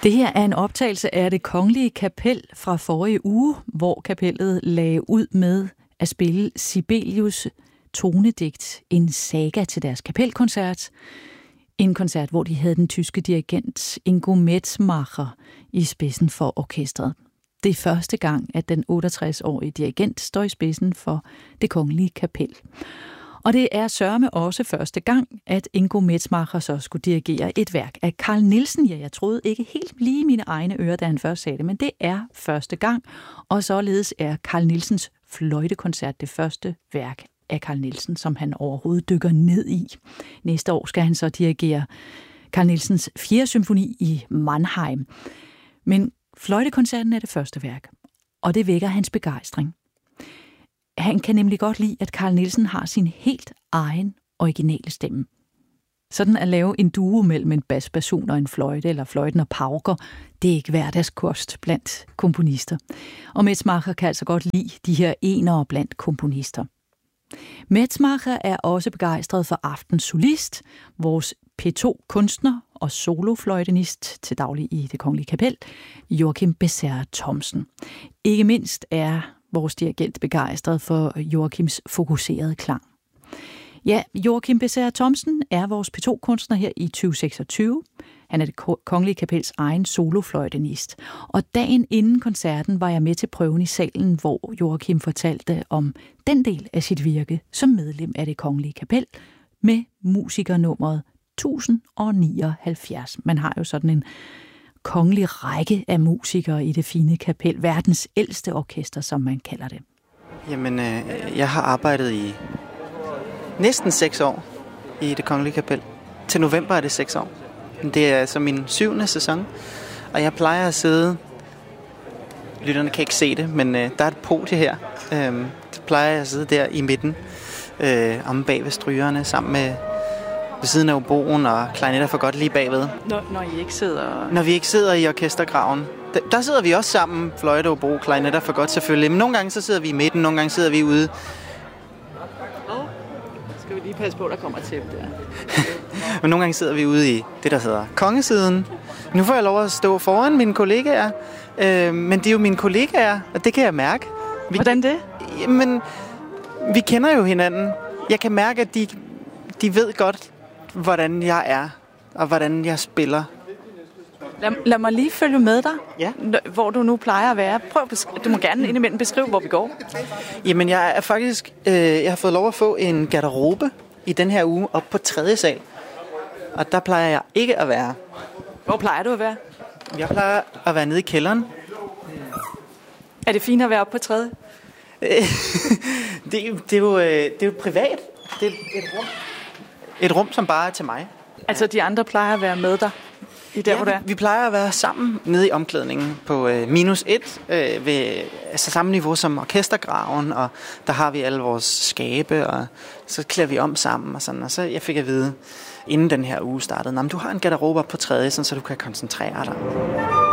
Det her er en optagelse af Det Kongelige Kapel fra forrige uge, hvor kapellet lagde ud med at spille Sibelius' tonedigt, en saga til deres kapelkoncert. En koncert, hvor de havde den tyske dirigent Ingo Metzmacher i spidsen for orkestret. Det er første gang, at den 68-årige dirigent står i spidsen for Det Kongelige Kapel. Og det er sørme også første gang, at Ingo Metzmacher så skulle dirigere et værk af Carl Nielsen. Ja, jeg troede ikke helt lige i mine egne ører, da han først sagde det, men det er første gang. Og således er Carl Nielsens fløjtekoncert det første værk af Carl Nielsen, som han overhovedet dykker ned i. Næste år skal han så dirigere Carl Nielsens 4. symfoni i Mannheim. Men fløjtekoncerten er det første værk, og det vækker hans begejstring. Han kan nemlig godt lide, at Carl Nielsen har sin helt egen originale stemme. Sådan at lave en duo mellem en basbasun og en fløjte, eller fløjten og pauker, det er ikke hverdagskost blandt komponister. Og Metzmacher kan altså godt lide de her enere blandt komponister. Metzmacher er også begejstret for aftens solist, vores P2-kunstner og solofløjtenist til daglig i Det Kongelige Kapel, Joachim Besser Thomsen. Ikke mindst er vores dirigent begejstret for Joachims fokuserede klang. Ja, Joachim Besser Thomsen er vores P2-kunstner her i 2026. Han er Det Kongelige Kapels egen solofløjtenist. Og dagen inden koncerten var jeg med til prøven i salen, hvor Joachim fortalte om den del af sit virke som medlem af Det Kongelige Kapel med musikernummeret 1079. Man har jo sådan en kongelig række af musikere i det fine kapel. Verdens ældste orkester, som man kalder det. Jamen, jeg har arbejdet i næsten 6 år i Det Kongelige Kapel. Til november er det 6 år. Det er altså min 7. sæson, og jeg plejer at sidde... Lytterne kan ikke se det, men der er et podie her. Så plejer jeg at sidde der i midten, om bag ved strygerne, sammen med ved siden af oboen og klarinetter for godt lige bagved. Når I ikke sidder... Når vi ikke sidder i orkestergraven. Der sidder vi også sammen, fløjte, obo, klarinetter for godt selvfølgelig. Men nogle gange så sidder vi i midten, nogle gange sidder vi ude. Skal vi lige passe på, der kommer til der. Men nogle gange sidder vi ude i det, der hedder kongesiden. Nu får jeg lov at stå foran mine kollegaer. Men det er jo mine kollegaer, og det kan jeg mærke. Hvordan det? Jamen, vi kender jo hinanden. Jeg kan mærke, at de ved godt, hvordan jeg er, og hvordan jeg spiller. Lad mig lige følge med dig, ja. Hvor du nu plejer at være. Du må gerne indimellem beskrive, hvor vi går. Jamen, jeg er faktisk... jeg har fået lov at få en garderobe i den her uge op på 3. sal. Og der plejer jeg ikke at være. Hvor plejer du at være? Jeg plejer at være nede i kælderen. Er det fint at være oppe på 3? det er jo privat. Det er et rum. Et rum, som bare er til mig. Altså, de andre plejer at være med dig? Vi plejer at være sammen nede i omklædningen på -1 ved samme niveau som orkestergraven, og der har vi alle vores skabe, og så klæder vi om sammen og sådan. Og så jeg fik at vide, inden den her uge startede, du har en garderobe på 3, så du kan koncentrere dig.